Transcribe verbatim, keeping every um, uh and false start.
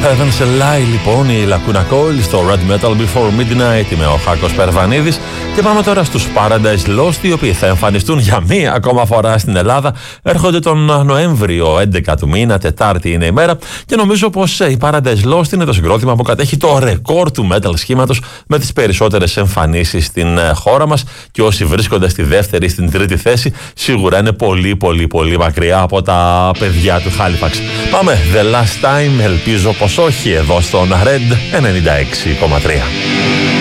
Heaven's Lie λοιπόν, η Lacuna Coil στο Red Metal Before Midnight. Είμαι ο Χάκος Περβανίδης και πάμε τώρα στους Paradise Lost, οι οποίοι θα εμφανιστούν για μία ακόμα φορά στην Ελλάδα. Έρχονται τον Νοέμβριο, έντεκα του μήνα, Τετάρτη είναι η μέρα, και νομίζω πως οι Paradise Lost είναι το συγκρότημα που κατέχει το ρεκόρ του metal σχήματος με τις περισσότερες εμφανίσεις στην χώρα μας, και όσοι βρίσκονται στη δεύτερη ή στην τρίτη θέση σίγουρα είναι πολύ πολύ πολύ μακριά από τα παιδιά του Halifax. Πάμε, The Last Time, ελπίζω πως όχι, εδώ στον Red ενενήντα έξι κόμμα τρία.